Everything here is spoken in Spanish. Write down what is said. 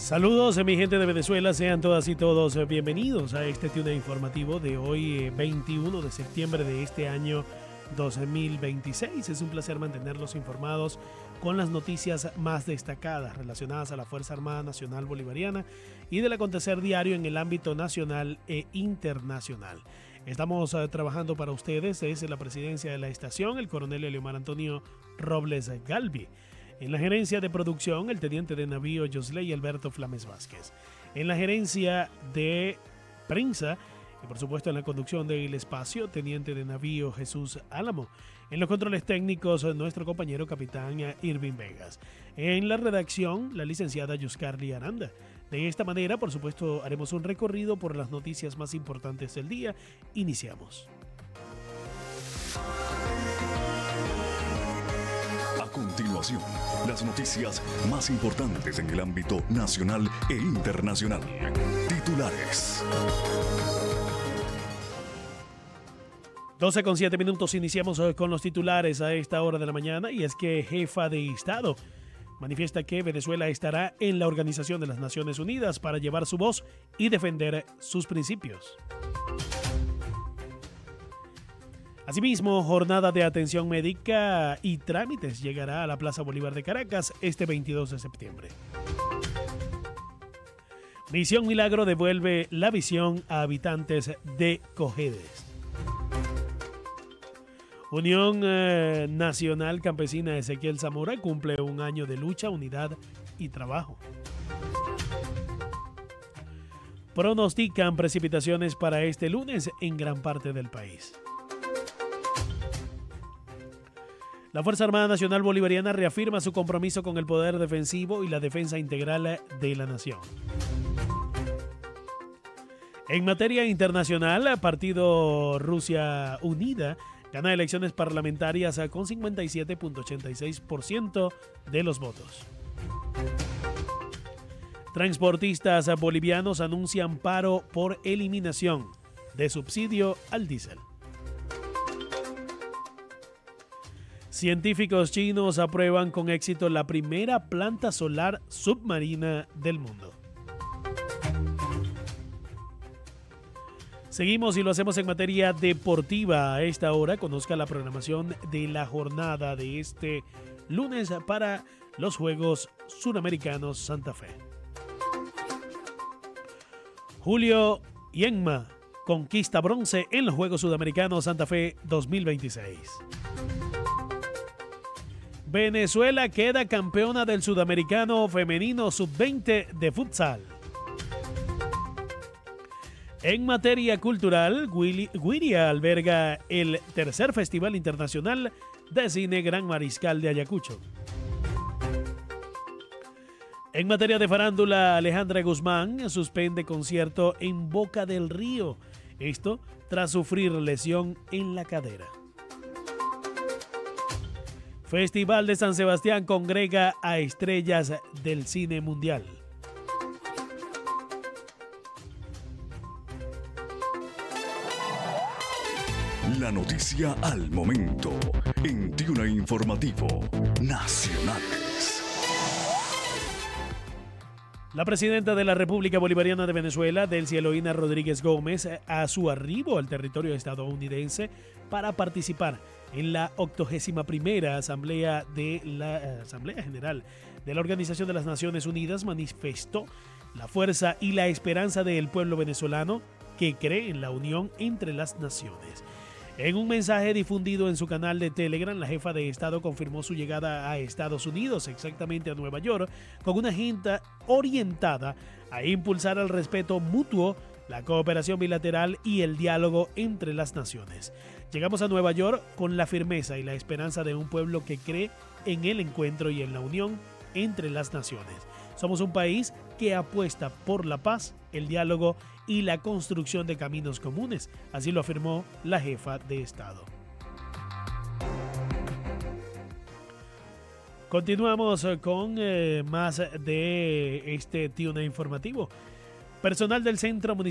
Saludos, mi gente de Venezuela, sean todas y todos bienvenidos a este tune informativo de hoy, 21 de septiembre de este año 2026. Es un placer mantenerlos informados con las noticias más destacadas relacionadas a la Fuerza Armada Nacional Bolivariana y del acontecer diario en el ámbito nacional e internacional. Estamos trabajando para ustedes desde la presidencia de la estación, el coronel Eliomar Antonio Robles Galvi. En la gerencia de producción, el teniente de navío Josley Alberto Flames Vázquez. En la gerencia de prensa, y por supuesto en la conducción del espacio, teniente de navío Jesús Álamo. En los controles técnicos, nuestro compañero capitán Irving Vegas. En la redacción, la licenciada Yuscarly Aranda. De esta manera, por supuesto, haremos un recorrido por las noticias más importantes del día. Iniciamos. A continuación, las noticias más importantes en el ámbito nacional e internacional. Titulares. 12:07 iniciamos con los titulares a esta hora de la mañana, y es que jefa de Estado manifiesta que Venezuela estará en la Organización de las Naciones Unidas para llevar su voz y defender sus principios. Asimismo, jornada de atención médica y trámites llegará a la Plaza Bolívar de Caracas este 22 de septiembre. Misión Milagro devuelve la visión a habitantes de Cojedes. Unión Nacional Campesina Ezequiel Zamora cumple un año de lucha, unidad y trabajo. Pronostican precipitaciones para este lunes en gran parte del país. La Fuerza Armada Nacional Bolivariana reafirma su compromiso con el poder defensivo y la defensa integral de la nación. En materia internacional, Partido Rusia Unida gana elecciones parlamentarias con 57.86% de los votos. Transportistas bolivianos anuncian paro por eliminación de subsidio al diésel. Científicos chinos aprueban con éxito la primera planta solar submarina del mundo. Seguimos y lo hacemos en materia deportiva. A esta hora conozca la programación de la jornada de este lunes para los Juegos Suramericanos Santa Fe. Julio Yenma conquista bronce en los Juegos Sudamericanos Santa Fe 2026. Venezuela queda campeona del Sudamericano Femenino Sub-20 de futsal. En materia cultural, Guiria alberga el tercer Festival Internacional de Cine Gran Mariscal de Ayacucho. En materia de farándula, Alejandra Guzmán suspende concierto en Boca del Río. Esto tras sufrir lesión en la cadera. Festival de San Sebastián congrega a estrellas del cine mundial. La noticia al momento en Tuna Informativo Nacionales. La presidenta de la República Bolivariana de Venezuela, Delcy Eloína Rodríguez Gómez, a su arribo al territorio estadounidense para participar en la 81ª Asamblea General de la Organización de las Naciones Unidas, manifestó la fuerza y la esperanza del pueblo venezolano que cree en la unión entre las naciones. En un mensaje difundido en su canal de Telegram, la jefa de Estado confirmó su llegada a Estados Unidos, exactamente a Nueva York, con una agenda orientada a impulsar el respeto mutuo, la cooperación bilateral y el diálogo entre las naciones. Llegamos a Nueva York con la firmeza y la esperanza de un pueblo que cree en el encuentro y en la unión entre las naciones. Somos un país que apuesta por la paz, el diálogo y la construcción de caminos comunes, así lo afirmó la jefa de Estado. Continuamos con más de este tune informativo. Personal del Centro Municipal